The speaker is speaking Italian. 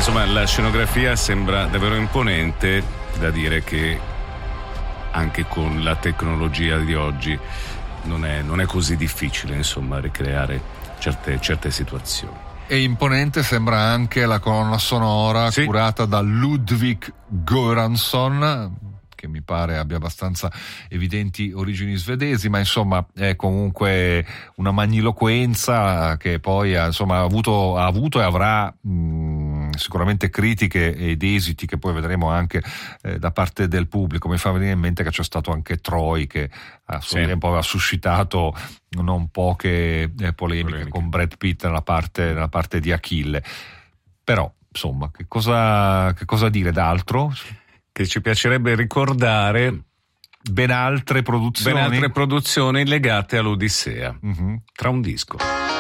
Insomma, la scenografia sembra davvero imponente, da dire che anche con la tecnologia di oggi non è così difficile, insomma, ricreare certe situazioni. E imponente sembra anche la colonna sonora curata da Ludwig Göransson, che mi pare abbia abbastanza evidenti origini svedesi, ma insomma è comunque una magniloquenza che poi ha avuto e avrà sicuramente critiche ed esiti che poi vedremo anche da parte del pubblico. Mi fa venire in mente che c'è stato anche Troy, che a suo tempo aveva suscitato non poche polemiche con Brad Pitt nella parte di Achille. Però insomma, che cosa dire d'altro? Che ci piacerebbe ricordare ben altre produzioni legate all'Odissea, tra un disco.